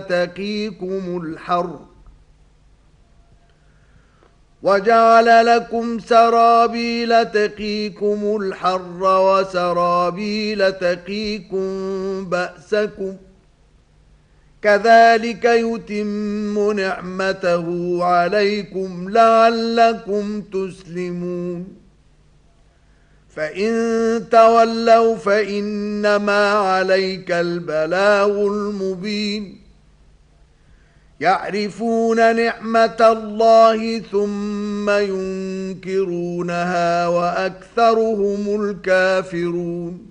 تقيكم الحر وجعل لكم سرابيل تقيكم الحر وسرابيل تقيكم بأسكم كذلك يتم نعمته عليكم لعلكم تسلمون فإن تولوا فإنما عليك البلاغ المبين يعرفون نعمة الله ثم ينكرونها وأكثرهم الكافرون